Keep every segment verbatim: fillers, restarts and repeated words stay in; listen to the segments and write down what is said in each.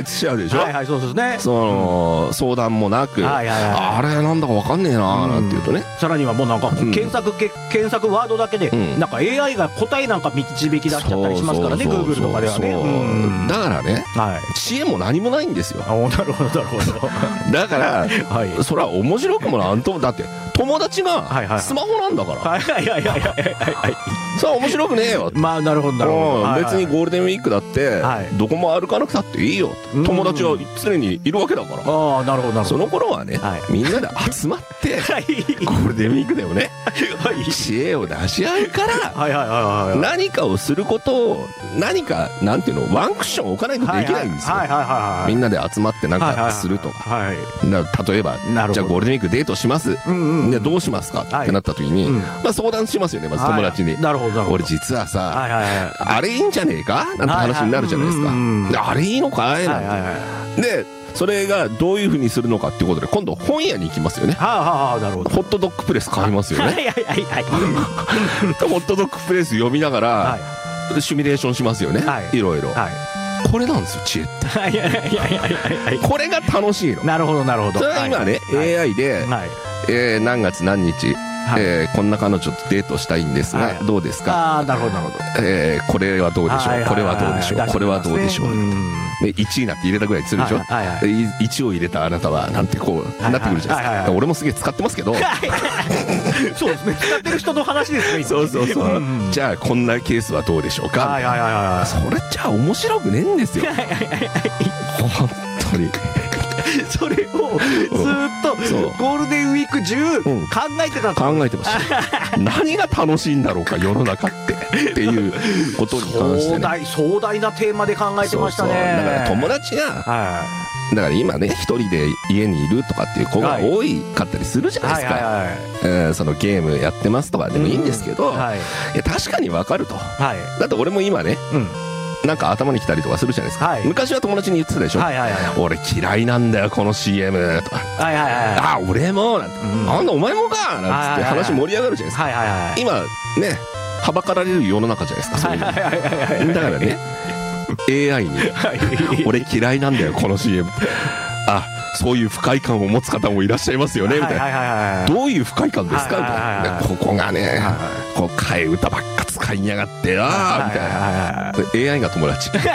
決しちゃうでしょ。 はいはい、そうですね。 その、うん、相談もなく、はいはいはい、あれなんだかわかんねえななんていうとね、 さらにはもうなんか検索、うん、検索ワードだけで、うん、なんか エーアイ が答えなんか導き出しちゃったりしますからね、 Google とかではね。うん、 だからね、はい、知恵も何もないんですよ。 あ、なるほどなるほど。 だから、はい、それは面白くもなんとも、だって友達がスマホなんだから、はいはいはいはいはいはい、それは面白くねえよ。 まあなるほどなるほど。 別にゴールデンウィークだってどこも歩かなくたっていいよ、友達は常にいるわけだから。 ああ、なるほどなるほど。 その頃はね、みんなで集まってゴールデンウィークでもね、知恵を出し合うから何かをすることを、何かなんていうの、ワンクッション置かないとできないんですよ。みんなで集まって何かするとか、例えばじゃあゴールデンウィークデートします、じゃあどうしますかってなった時に、まあ相談しますよね、まず友達に。 なるほど。 俺実はさ、あれいいんじゃねえかなんて話になるじゃないですか。あれいいのかいなんて。でそれがどういうふうにするのかっていうことで、今度本屋に行きますよね。 はあはあ、なるほど。 ホットドッグプレス買いますよね。はいはいはいはい。ホットドッグプレス読みながらシミュレーションしますよね。いろいろ。これなんですよ、知恵って。これが楽しいの。 なるほどなるほど。 それは今ね、エーアイ で、えー、何月何日、はい、えー、こんな彼女とデートしたいんですが、はい、どうですか。 ああ、なるほどなるほど。 えー、これはどうでしょう、これはどうでしょう、これはどうでしょう。でいちいなんて入れたぐらいするでしょ。はいはい、いちを入れたあなたはなんてこうなってくるじゃないですか。俺もすげえ使ってますけど。 そうですね、使ってる人の話ですね。 そうそうそう。じゃあこんなケースはどうでしょうか。それじゃあ面白くねえんですよ。本当に。 それをずっとゴールデンウィーク中考えてたと。 考えてました何が楽しいんだろうか世の中ってっていうことに関して、ね、壮大壮大なテーマで考えてましたね。 そうそう、だから友達が、はい、だから今ね一人で家にいるとかっていう子が多いかったりするじゃないですか。そのゲームやってますとかでもいいんですけど、うん、はい、いや確かに分かると、はい、だって俺も今ね、うん、なんか頭に来たりとかするじゃないですか、はい、昔は友達に言ってたでしょ、はいはいはい、俺嫌いなんだよこの シーエム とか、はいはいはい、あ俺もなんて、うん、あんなお前もかなんつって話盛り上がるじゃないですか、はいはいはい、今ねはばかられる世の中じゃないですか、そういうの、はいはいはいはい、だからねエーアイ に俺嫌いなんだよこの シーエム あそういう不快感を持つ方もいらっしゃいますよねみたいな、どういう不快感ですかみたいな、ここがねこう替え歌ばっか使いやがってああみたいな、エーアイ が友達も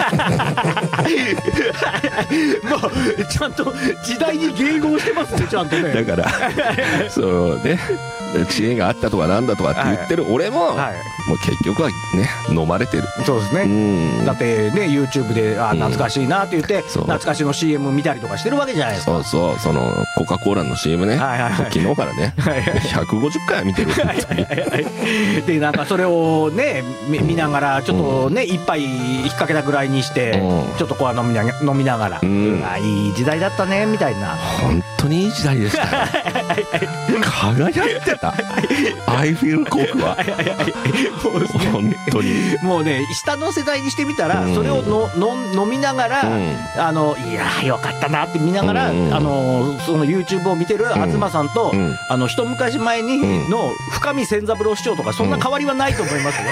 うちゃんと時代に迎合してますね、ちゃんとね。 だからそうね、知恵があったとかなんだとかって言ってる俺も、はい、もう結局はね飲まれてる。 そうですね、うん、だってね YouTube であ懐かしいなって言って、うん、懐かしの シーエム 見たりとかしてるわけじゃないですか。 そうそう、そのコカ・コーラの シーエム ね、はいはいはい、昨日からねひゃくごじゅっかいは見てるでなんかそれをね見ながらちょっとね、うん、一杯引っ掛けたぐらいにして、うん、ちょっとこう飲みな飲みながら、うん、あいい時代だったねみたいな。 本当にいい時代でした輝いてたアイフィルコークは本当にもうね下の世代にしてみたら、うん、それをのの飲みながら、うん、あのいやーよかったなって見ながら、うん、あのその YouTube を見てる東さんと、うん、あの一昔前にの深見千三郎師匠とかそんな変わりはないと思いますよ、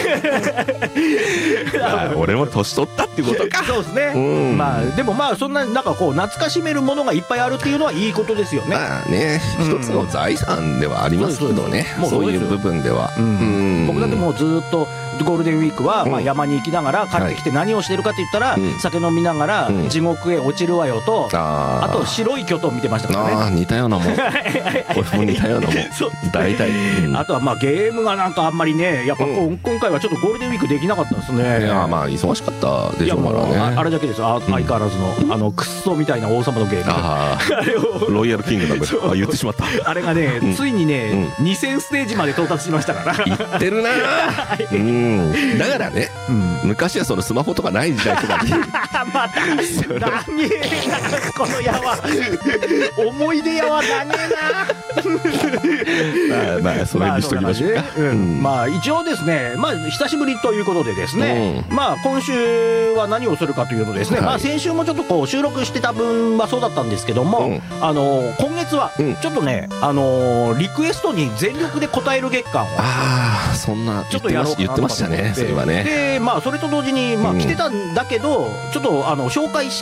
うん、俺も年取ったっていうことか。 そうですね、うん、まあでもまあそんななんかこう懐かしめるものがいっぱいあるっていうのはいいことですよね。 まあね一つの財産ではありますけどね、うん、そういう部分では、うん、 僕だってもうずっとゴールデンウィークはまあ山に行きながら帰ってきて何をしてるかって言ったら、うん、酒飲みながら地獄へ落ちるわよと、うん、あ, あと白い巨頭見てましたからね。 あ似たようなもん俺も似たようなもん大体、 うん、あとはまあゲームがなんかあんまりねやっぱ、うん、今回はちょっとゴールデンウィークできなかったですね。 いやまあ忙しかったでしょうからね。 あ, あれだけですあ相変わらずの、うん、あのクッソみたいな王様のゲーム、あロイヤルキングダムあ言ってしまったあれがね、うん、ついにね、うん、にせんステージまで到達しましたから言ってるなうん、だからね、うん、昔はそのスマホとかない時代とかにまた長えなこの矢は思い出矢は長えなまあまあそれにしときましょうか。 まあ一応ですねまあ久しぶりということでですね、うん、まあ今週は何をするかというとですね、はい、まあ先週もちょっとこう収録してた分はそうだったんですけども、うん、あの今月はちょっとね、うん、あのリクエストに全力で応える月間をああそんなちょっとやろうかなと言ってましたねそれはね。 でまあそれと同時にまあ来てたんだけど、うん、ちょっとあの紹介し